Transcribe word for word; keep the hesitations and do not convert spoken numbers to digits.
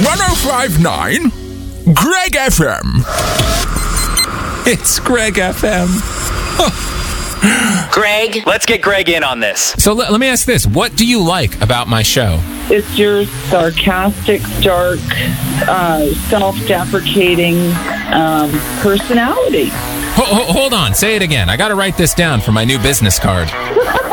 one oh five point nine Greg F M. It's Greg F M. Greg, let's get Greg in on this. So let, let me ask this. What do you like about my show? It's your sarcastic, dark, uh, self-deprecating um, personality. Ho- ho- hold on. Say it again. I got to write this down for my new business card.